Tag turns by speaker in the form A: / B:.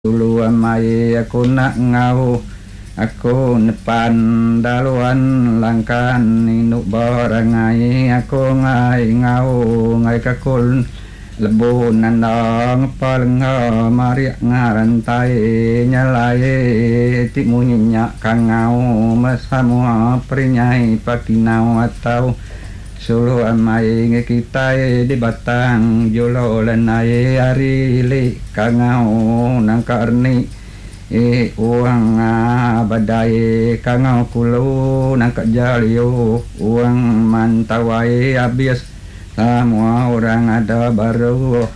A: Dulu amai aku nak ngau aku nepan daluan langkan inuk barangai aku ngai ngau ngai kakul lebu nandang palenga mariak ngarantai nyalai timu nyak kangau masamua perinyai pakinau atau sulu amai ngekitai di batang jolo lenai hari li kangau nangkarni uang badai kangau kulu nangka jalio uang mantawai habis semua orang ada baru